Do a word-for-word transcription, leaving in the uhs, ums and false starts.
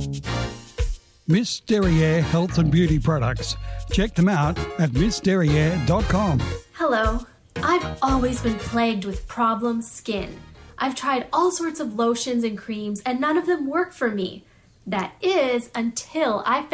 Miss Derriere Health and Beauty Products. Check them out at miss derriere dot com. Hello. I've always been plagued with problem skin. I've tried all sorts of lotions and creams and none of them work for me. That is until I found